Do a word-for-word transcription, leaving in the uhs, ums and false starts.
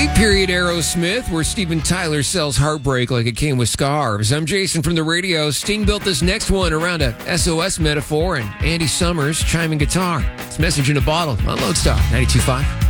Late period Aerosmith, where Steven Tyler sells heartbreak like it came with scarves. I'm Jason from the radio. Sting built this next one around a S O S metaphor, and Andy Summers chiming guitar. It's Message in a Bottle on Lodestar ninety-two point five.